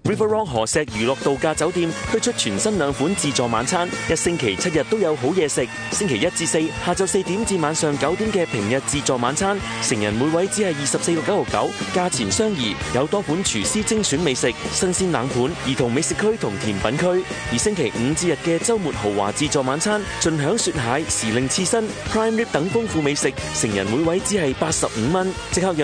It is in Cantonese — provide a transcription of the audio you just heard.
River Rock 河石娛樂度假酒店推出全新2款自助晚餐，一星期7日都有好嘢食。星期1至4下晝4點至晚上9點嘅平日自助晚餐，成人每位只係24.99，價錢相宜，有多款廚師精選美食、新鮮冷盤、兒童美食區同甜品區。而星期5至日嘅週末豪華自助晚餐，盡享雪蟹、時令刺身、prime rib 等豐富美食，成人每位只係85蚊，即刻